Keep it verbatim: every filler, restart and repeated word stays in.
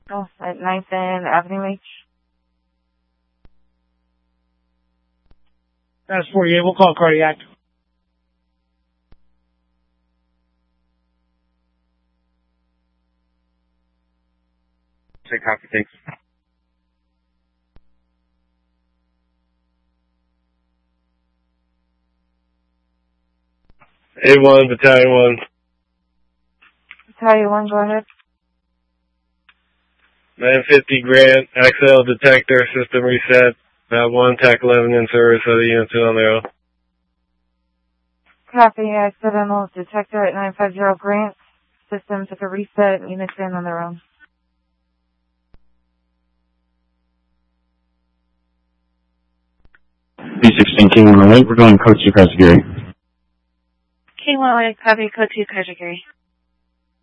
Oh, at ninth and Avenue H. That's forty-eight. We'll call cardiac. Say copy, thanks. A one, Battalion one. Battalion one, go ahead. nine fifty Grant, X L detector, system reset. About one, TAC eleven in service, other units on their own. Copy, accidental detector at nine fifty Grant. System took a reset, units in on their own. B sixteen K one oh eight, we're going code two Kajigiri. K one oh eight, copy, code two Kajigiri.